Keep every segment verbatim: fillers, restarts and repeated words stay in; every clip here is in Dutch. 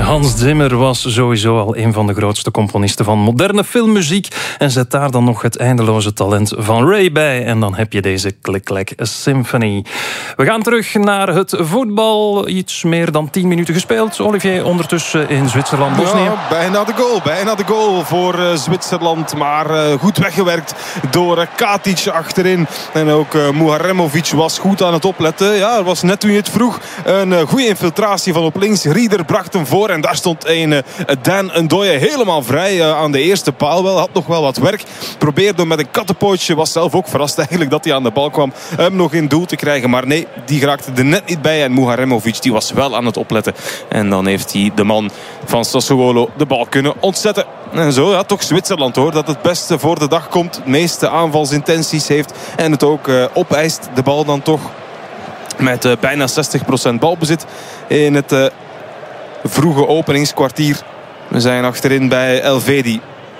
Hans Zimmer was sowieso al een van de grootste componisten van moderne filmmuziek. En zet daar dan nog het eindeloze talent van Ray bij. En dan heb je deze Click-Clack Symphony. We gaan terug naar het voetbal. Iets meer dan tien minuten gespeeld. Olivier, ondertussen in Zwitserland, Bosnië. Ja, bijna de goal. Bijna de goal voor uh, Zwitserland. Maar uh, goed weggewerkt door uh, Katic achterin. En ook uh, Muharemovic was goed aan het opletten. Ja, er was net toen je het vroeg een uh, goede infiltratie van op links. Rieder bracht hem voor. En daar stond een uh, Dan Ndoye helemaal vrij uh, aan de eerste paal. Wel, had nog wel wat werk. Probeerde met een kattenpootje. Was zelf ook verrast eigenlijk dat hij aan de bal kwam. Hem nog in doel te krijgen. Maar nee, die raakte er net niet bij. En Muharemovic die was wel aan het opletten. En dan heeft hij de man van Sassuolo de bal kunnen ontzetten. En zo, ja, toch Zwitserland hoor. Dat het beste voor de dag komt. De meeste aanvalsintenties heeft. En het ook uh, opeist. De bal dan toch met uh, bijna zestig procent balbezit in het uh, vroege openingskwartier. We zijn achterin bij Elvedi.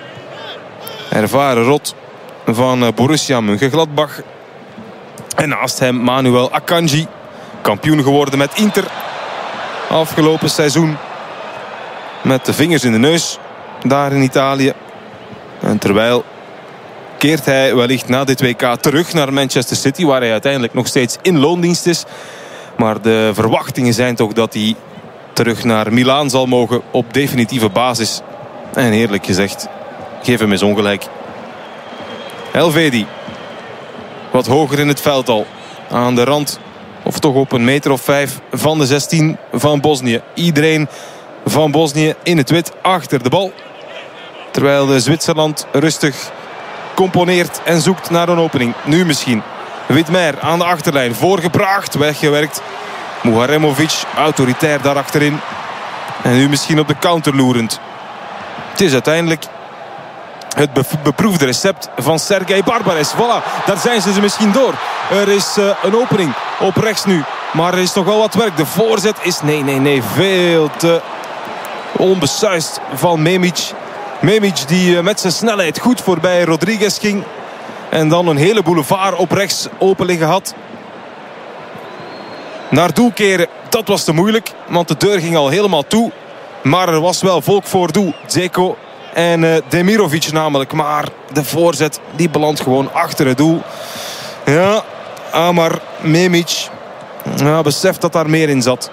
Ervaren rot van uh, Borussia Mönchengladbach. En naast hem Manuel Akanji. Kampioen geworden met Inter. Afgelopen seizoen. Met de vingers in de neus. Daar in Italië. En terwijl keert hij wellicht na dit W K terug naar Manchester City. Waar hij uiteindelijk nog steeds in loondienst is. Maar de verwachtingen zijn toch dat hij terug naar Milaan zal mogen op definitieve basis. En eerlijk gezegd, geef hem eens ongelijk. Elvedi. Wat hoger in het veld al. Aan de rand. Of toch op een meter of vijf van de zestien van Bosnië. Iedereen van Bosnië in het wit achter de bal. Terwijl de Zwitserland rustig componeert en zoekt naar een opening. Nu misschien. Widmer aan de achterlijn. Voorgebracht, weggewerkt. Muharemovic, autoritair daar achterin. En nu misschien op de counter loerend. Het is uiteindelijk het beproefde recept van Sergej Barbares. Voilà, daar zijn ze misschien door. Er is uh, een opening op rechts nu. Maar er is nog wel wat werk. De voorzet is nee, nee, nee. Veel te onbesuist van Memic. Memic die met zijn snelheid goed voorbij Rodriguez ging. En dan een hele boulevard op rechts open liggen had. Naar doel keren, dat was te moeilijk. Want de deur ging al helemaal toe. Maar er was wel volk voor doel. Dzeko en uh, Demirovic namelijk. Maar de voorzet die belandt gewoon achter het doel. Ja, Amar Memic. Ja, beseft dat daar meer in zat.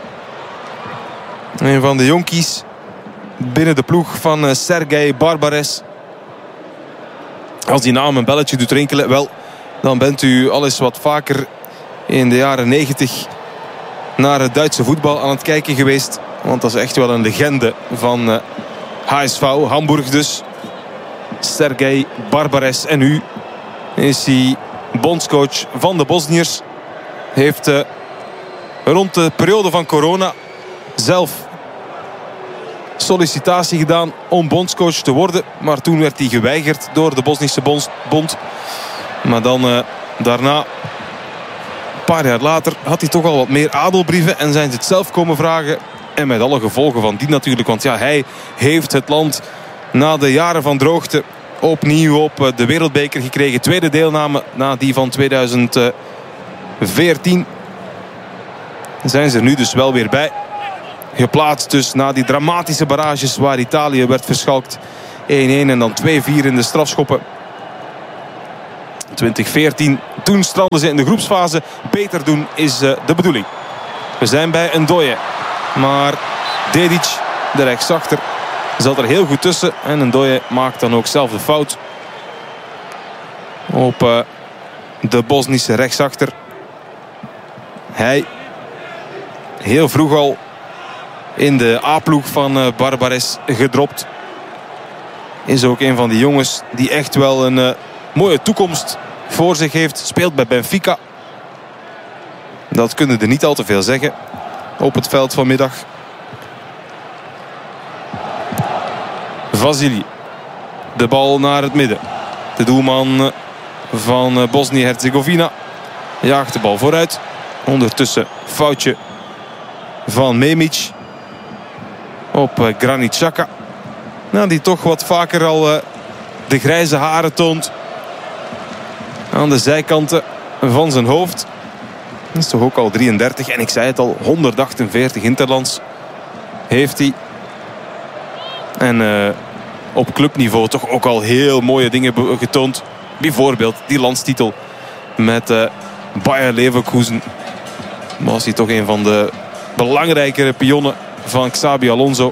Een van de jonkies binnen de ploeg van uh, Sergej Barbares. Als die naam een belletje doet rinkelen, wel, dan bent u al eens wat vaker in de jaren negentig naar het Duitse voetbal aan het kijken geweest. Want dat is echt wel een legende van uh, H S V, Hamburg dus. Sergej Barbares. En nu is hij bondscoach van de Bosniërs. Heeft uh, rond de periode van corona zelf sollicitatie gedaan om bondscoach te worden. Maar toen werd hij geweigerd door de Bosnische bond. Maar dan uh, daarna, een paar jaar later, had hij toch al wat meer adelbrieven. En zijn ze het zelf komen vragen. En met alle gevolgen van die natuurlijk. Want ja, hij heeft het land na de jaren van droogte opnieuw op de wereldbeker gekregen. Tweede deelname na die van tweeduizend veertien. Zijn ze er nu dus wel weer bij. Geplaatst dus na die dramatische barrages waar Italië werd verschalkt. één-één en dan twee-vier in de strafschoppen. twintig veertien, toen stranden ze in de groepsfase. Beter doen is uh, de bedoeling. We zijn bij Ndoye. Maar Dedic, de rechtsachter, zat er heel goed tussen. En Ndoye maakt dan ook zelf de fout. Op uh, de Bosnische rechtsachter. Hij heel vroeg al in de A-ploeg van uh, Barbares gedropt. Is ook een van die jongens die echt wel een uh, mooie toekomst voor zich heeft. Speelt bij Benfica. Dat kunnen er niet al te veel zeggen op het veld vanmiddag. Vasili. De bal naar het midden. De doelman van Bosnië-Herzegovina jaagt de bal vooruit. Ondertussen foutje van Memic op Granit Xhaka. Nou, die toch wat vaker al uh, de grijze haren toont aan de zijkanten van zijn hoofd. Dat is toch ook al drieëndertig. En ik zei het al, honderdachtenveertig interlands heeft hij. En uh, op clubniveau toch ook al heel mooie dingen getoond. Bijvoorbeeld die landstitel met uh, Bayer Leverkusen. Was hij toch een van de belangrijkere pionnen van Xabi Alonso.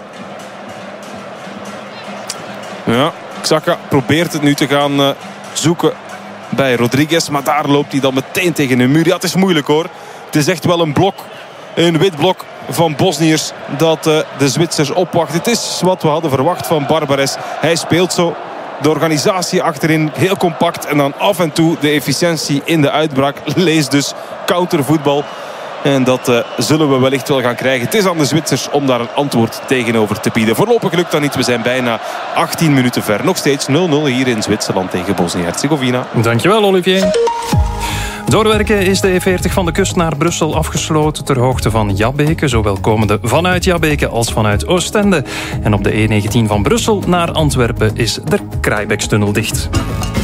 Ja, Xhaka probeert het nu te gaan uh, zoeken bij Rodriguez. Maar daar loopt hij dan meteen tegen een muur. Ja, het is moeilijk hoor. Het is echt wel een blok. Een wit blok van Bosniërs dat uh, de Zwitsers opwacht. Het is wat we hadden verwacht van Barbares. Hij speelt zo. De organisatie achterin heel compact. En dan af en toe de efficiëntie in de uitbraak. Lees dus countervoetbal. En dat uh, zullen we wellicht wel gaan krijgen. Het is aan de Zwitsers om daar een antwoord tegenover te bieden. Voorlopig lukt dat niet. We zijn bijna achttien minuten ver. Nog steeds nul nul hier in Zwitserland tegen Bosnië-Herzegovina. Dankjewel, Olivier. Doorwerken is de E veertig van de kust naar Brussel afgesloten ter hoogte van Jabbeke, zowel komende vanuit Jabbeke als vanuit Oostende. En op de E negentien van Brussel naar Antwerpen is de Kraaibeekstunnel dicht.